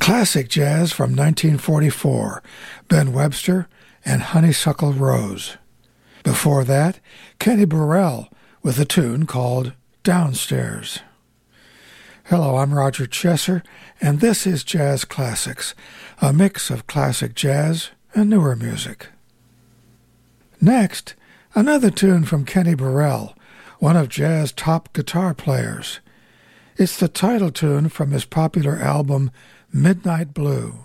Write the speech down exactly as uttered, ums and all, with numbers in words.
Classic jazz from nineteen forty-four, Ben Webster and Honeysuckle Rose. Before that, Kenny Burrell with a tune called Downstairs. Hello, I'm Roger Chesser, and this is Jazz Classics, a mix of classic jazz and newer music. Next, another tune from Kenny Burrell, one of jazz's top guitar players. It's the title tune from his popular album Midnight Blue.